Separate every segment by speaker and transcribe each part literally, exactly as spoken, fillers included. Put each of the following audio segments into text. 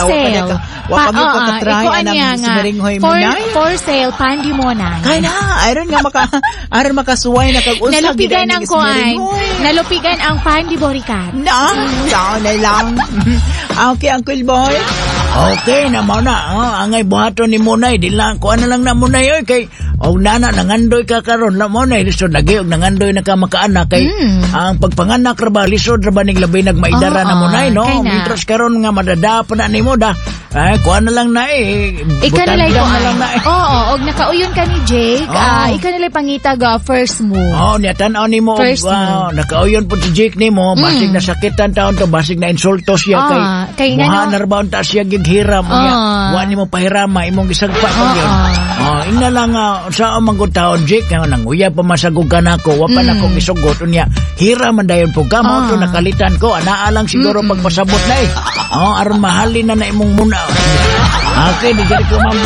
Speaker 1: sale.
Speaker 2: Wa pa mo ka try
Speaker 1: ikuan
Speaker 2: anang
Speaker 1: niya nga.
Speaker 2: simeringhoy mo
Speaker 1: For,
Speaker 2: na.
Speaker 1: for sale, pandi mo na.
Speaker 2: Kaya na, aron nga maka, aron makasuway na kag-usag.
Speaker 1: Nalupigan ang kuan. Nalupigan ang pandi borikat.
Speaker 2: Na, sao na lang. Okay, Uncle Boy.
Speaker 3: Okay naman na, oh, angay buhaton ni Munay, di lang, kuha na lang na Munay, oy, kay, o oh, nana, nangandoy ka karon la Munay, lisod, nagiyog, nangandoy na ka makaanak, kay, mm. ang pagpanganak raba, lisod, raba, ning labi nagmaidara oh, na Munay, no? Mitras karon nga, madada pa na ni mo, da, ay, kuha na lang na eh,
Speaker 1: ika nila ito,
Speaker 3: na lang na eh.
Speaker 1: Oo, oh, og nakauyon ka ni Jake, oh. uh, ika nila pangitag uh, first move.
Speaker 3: Oo, oh, niyatan-aw ni mo,
Speaker 1: first
Speaker 3: uh,
Speaker 1: move.
Speaker 3: Nakauyon po si Jake ni mo, basig mm. nasakitan taon to, basig na insulto siya, oh, kay,
Speaker 1: kay
Speaker 3: muha na raba, ta siya gighiram, oh. niya. Wa nimo pahirama imong gisagpa ko gyud. Oh, ina lang uh, sa amang taon Jake nga nang uya pa masagog kanako, wa pa mm. nako gisugot unya. Hira man dayon po ka mo to nakalitan ko, anaa lang siguro mm-mm. pagpasabot na eh. Oh, aron mahalin na na imong muna. Okay, di jari ko mambo.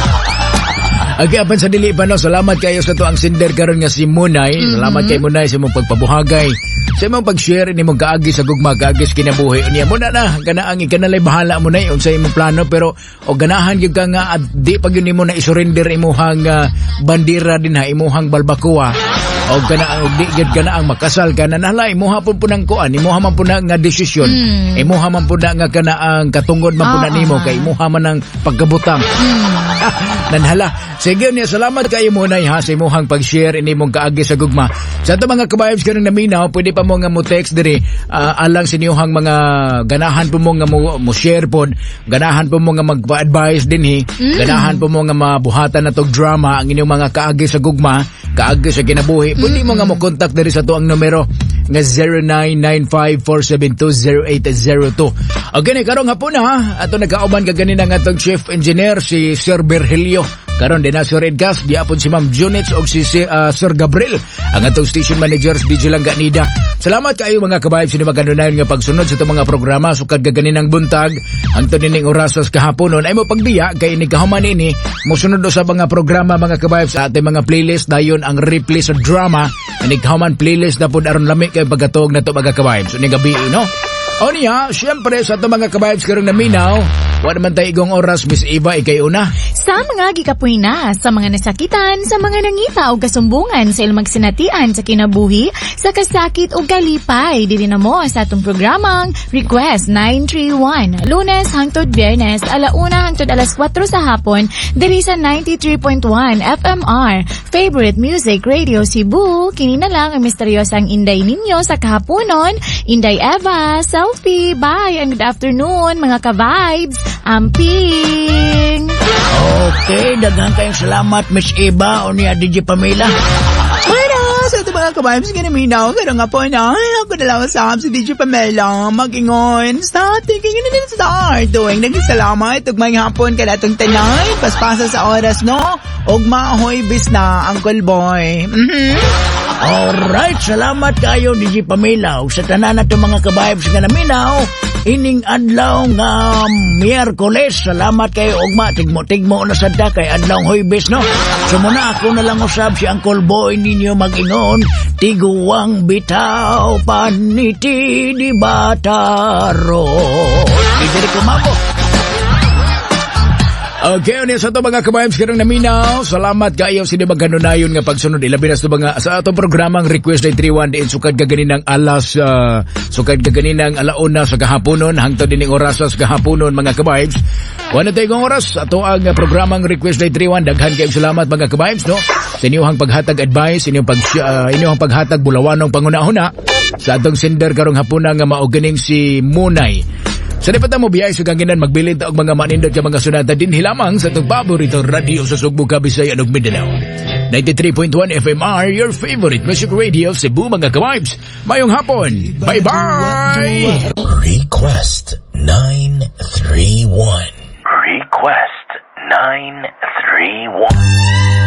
Speaker 3: Okay, apan sa dili pa no, salamat kayo sa to ang sinder karon nga si Munay. Mm-hmm. Salamat kay Munay sa imong pagpabuhagay. Sa imong pag-share ni mong kaagi sa gugma, kaagi sa kinabuhi. Unya mo na na, ganaang ikanalay bahala mo na yun sa imong plano, pero o ganahan yung ka nga, at di pag yun mo na isurrender imuhang uh, bandira din ha, imuhang balbakuwa. O ganaang, di gid ganaang makasal ka na nahala, imuha po po ng kuan, imuha man po na nga desisyon, mm. imuha man po na nga kanaang katungod man po na nimo, kay imuha man ng pagkabutang. Mm. Nanhala. Sige niya, salamat kayo muna ha sa imuhang pag-share inimong kaagi sa gugma. Sa ito mga kabayabs ka nang naminaw, pwede pa mo nga mo text diri uh, alang sa inyong mga ganahan po mo nga mo, mo share po, ganahan po mo nga magpa-advise din hi, mm. ganahan po mo nga mabuhatan na tog drama ang inyong mga kaagi sa gugma, kaagi sa kinabuhi. Pwede mm. mo nga mo contact diri sa to ang numero nga zero nine nine five four seven two zero eight zero two. Okay, karong hapon ha, ato nagkauban ka ganina nga tong chief engineer si Sir Virgilio. Karon din na si Redcast, diapon si Ma'am Junits o si uh, Sir Gabriel, ang atong station managers, D J Langganida. Salamat kayo mga kabayab sa nimaganunayon nga pagsunod sa itong mga programa, sukad gaganinang buntag, ang tunining orasas kahaponon, ay mo pagbiya, kay inikahuman ini, musunod sa mga programa mga kabayab sa ating mga playlist, dayon ang replay sa drama, inikahuman playlist na po aron lami kay pagkatog na ito mga kabayab. So, ni gabi, no? O niya, syempre sa itong mga kabayab sa karong naminaw, wala naman tayo igong oras, Miss Eva, ikay una.
Speaker 1: Sa mga gikapoy na, sa mga nasakitan, sa mga nangita o kasumbungan, sa ilang magsinatian sa kinabuhi, sa kasakit o kalipay, dili na mo sa atong programang Request nine three one. Lunes hangtod Biyernes, alauna hangtod alas kwatro sa hapon, diri sa ninety-three point one F M R. Favorite Music Radio Cebu, kini na lang ang misteryosang Inday ninyo sa kahaponon. Inday Eva, selfie, bye, and good afternoon mga ka-vibes. Amping!
Speaker 3: Okay, daghang kayong salamat, Miss Eva o niya D J Pamela.
Speaker 2: Bueno, sa ito mga kabayabs nga naminaw, kaya nga po na, ako na lang asam si D J Pamela, mag-ingon, sa thinking na din start, doing naging salamat, ug may hapon ka natong tanay, paspasa sa oras, no? Og maahoy bis na, Uncle Boy. Mm-hmm.
Speaker 3: Alright, salamat kayo, D J Pamela, ug sa tanan nato mga kabayabs nga naminaw, ining adlaw nga Miyerkules, salamat kayo ugma, tigmo-tigmo na sadta kay adlaw Huwebes, no? So muna ako na lang usab si Uncle Boy ninyo mag-ingon, tiguwang bitaw paniti di bataro. Dili ko mabo. Okay, unya sa ito mga kabayabs karong naminaw, salamat kayo sa nimaganunayon nga pagsunod ilabi na sa mga sa atong programang Request nine three one diin sukad gaganinang alas uh, sukad gaganinang alauna sa kahaponon hangtod dining oras sa kahaponon mga kabayabs. Wala tayong oras ato ang uh, programang Request nine three one, daghan kayong salamat mga kabayabs, no? Sa inyong paghatag advice, inyong pag uh, inyong paghatag bulawanong pangunahuna sa atong sender karong hapuna nga mao ganing si Munay. Sa dapat mo biyay sa ganginan magbilid og mga manindot ka mga sunata din hilamang sa itong paborito radio sa Sugbo, Kabisayan ug Mindanao. ninety-three point one F M R, your favorite music radio, Cebu mga ka-vibes. Mayong hapon. Bye-bye!
Speaker 4: Request nine three one. Request nine three one.